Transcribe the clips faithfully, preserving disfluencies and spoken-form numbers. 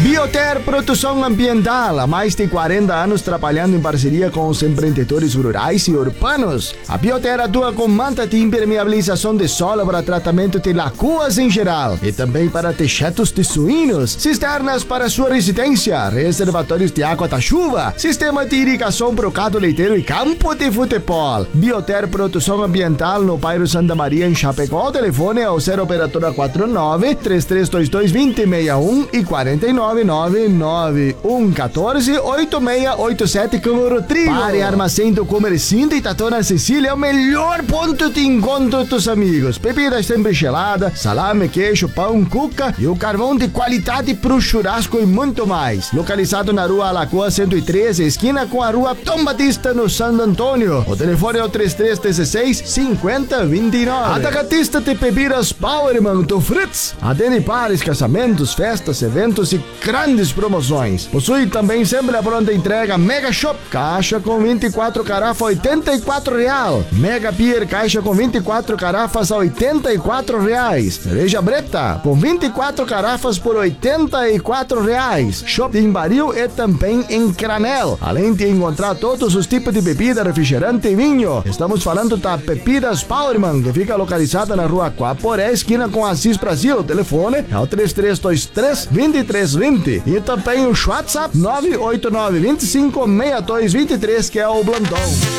Bioter Produção Ambiental, há mais de quarenta anos trabalhando em parceria com os empreendedores rurais e urbanos. A Bioter atua com manta de impermeabilização de solo para tratamento de lagoas em geral e também para techados de suínos, cisternas para sua residência, reservatórios de água da chuva, sistema de irrigação para o gado leiteiro e campo de futebol. Bioter Produção Ambiental no bairro Santa Maria, em Chapecó. O telefone é o zero operadora quatro nove, três três dois dois, dois zero seis um e quatro nove nove nove um um quatro, oito seis oito sete com o Rodrigo. Pare Armazém do Comerciante e Tatona Cecília é o melhor ponto de encontro dos amigos. Bebidas sempre gelada, salame, queijo, pão, cuca e o carvão de qualidade pro churrasco e muito mais. Localizado na rua Alagoa cento e treze, esquina com a rua Tom Batista, no Santo Antônio. O telefone é o três três um seis, cinco zero dois nove. Atacadista de bebidas Powerman do Fritz. Adene pares, casamentos, festas, eventos e grandes promoções. Possui também sempre a pronta entrega Mega Shop, caixa com vinte e quatro garrafas, oitenta e quatro real. Mega Beer, caixa com vinte e quatro garrafas, oitenta e quatro reais. Cerveja Breta, com vinte e quatro garrafas por oitenta e quatro reais. Shop em baril e também em granel. Além de encontrar todos os tipos de bebida, refrigerante e vinho. Estamos falando da Bebidas Powerman, que fica localizada na rua Guaporé, esquina com Assis Brasil. O telefone é o três três dois três, dois três dois zero. E também o WhatsApp nove oito nove, dois cinco, seis dois dois três, que é o Blandão.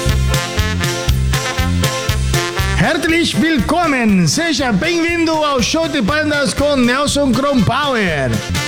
Herzlich willkommen! Seja bem-vindo ao show de bandas com Nelson Kronpower.